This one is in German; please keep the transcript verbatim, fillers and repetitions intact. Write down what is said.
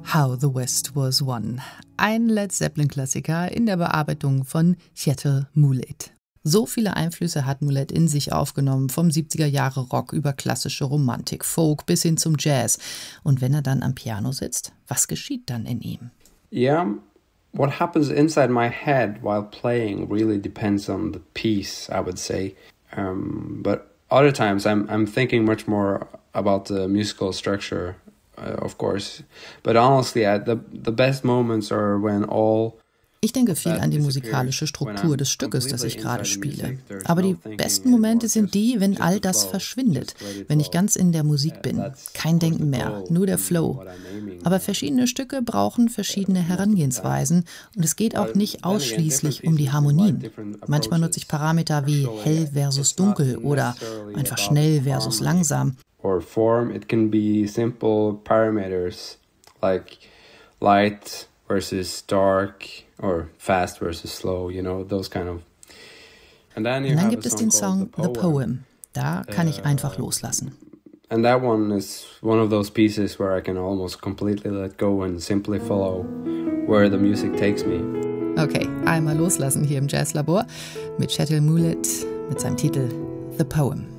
How the West Was Won. Ein Led Zeppelin-Klassiker in der Bearbeitung von Kjetil Moulett. So viele Einflüsse hat Moulett in sich aufgenommen, vom siebziger Jahre Rock über klassische Romantik, Folk bis hin zum Jazz. Und wenn er dann am Piano sitzt, was geschieht dann in ihm? Yeah, what happens inside my head while playing really depends on the piece, I would say. Um, but other times I'm I'm thinking much more about the musical structure, uh, of course. But honestly, I, the the best moments are when all Ich denke viel an die musikalische Struktur des Stückes, das ich gerade spiele. Aber die besten Momente sind die, wenn all das verschwindet, wenn ich ganz in der Musik bin. Kein Denken mehr, nur der Flow. Aber verschiedene Stücke brauchen verschiedene Herangehensweisen und es geht auch nicht ausschließlich um die Harmonien. Manchmal nutze ich Parameter wie hell versus dunkel oder einfach schnell versus langsam. Or form, it can be simple parameters like light versus dark or fast versus slow, you know, those kind of. And then Und dann gibt es den Song The Poem. Da kann ich einfach loslassen. And that one is one of those pieces where I can almost completely let go and simply follow where the music takes me. Okay, einmal loslassen hier im Jazzlabor mit Kjetil Moulett mit seinem Titel The Poem.